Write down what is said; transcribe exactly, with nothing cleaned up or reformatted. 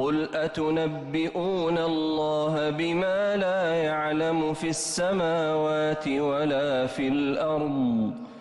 قل أتنبئون الله بما لا يعلم في السماوات ولا في الأرض